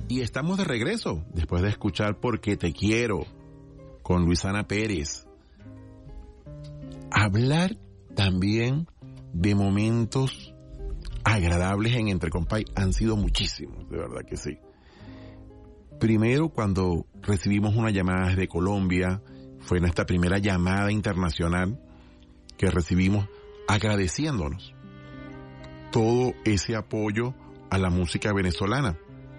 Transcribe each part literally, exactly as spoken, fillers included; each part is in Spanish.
Y estamos de regreso, después de escuchar Porque te quiero, con Luisana Pérez. Hablar también de momentos agradables en Entre Compay han sido muchísimos, de verdad que sí. Primero, cuando recibimos una llamada desde Colombia, fue nuestra primera llamada internacional que recibimos agradeciéndonos todo ese apoyo a la música venezolana.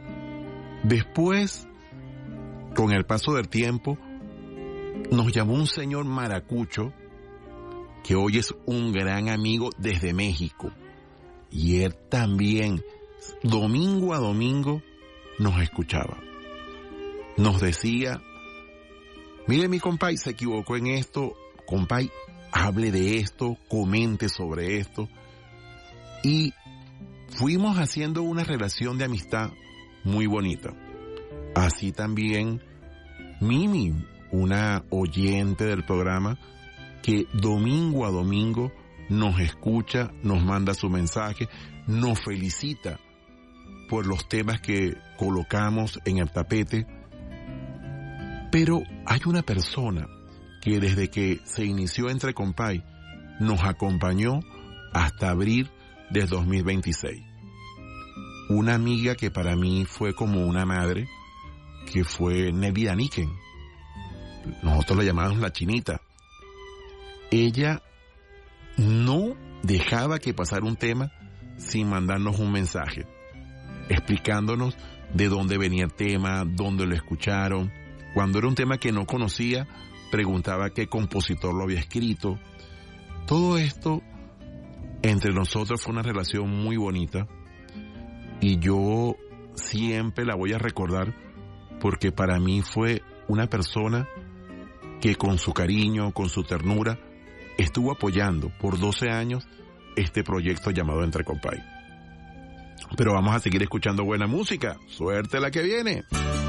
Después, con el paso del tiempo, nos llamó un señor maracucho que hoy es un gran amigo desde México. Y él también, domingo a domingo, nos escuchaba. Nos decía, mire mi compay, se equivocó en esto, compay, hable de esto, comente sobre esto. Y fuimos haciendo una relación de amistad muy bonita. Así también Mimi, una oyente del programa, que domingo a domingo nos escucha, nos manda su mensaje, nos felicita por los temas que colocamos en el tapete. Pero hay una persona que desde que se inició Entre Compay nos acompañó hasta abril del dos mil veintiséis. Una amiga que para mí fue como una madre, que fue Nelly Daniken. Nosotros la llamábamos la Chinita. Ella no dejaba que pasara un tema sin mandarnos un mensaje, explicándonos de dónde venía el tema, dónde lo escucharon. Cuando era un tema que no conocía, preguntaba qué compositor lo había escrito. Todo esto entre nosotros fue una relación muy bonita y yo siempre la voy a recordar porque para mí fue una persona que con su cariño, con su ternura, estuvo apoyando por doce años este proyecto llamado Entre Compay. Pero vamos a seguir escuchando buena música. Suerte la que viene.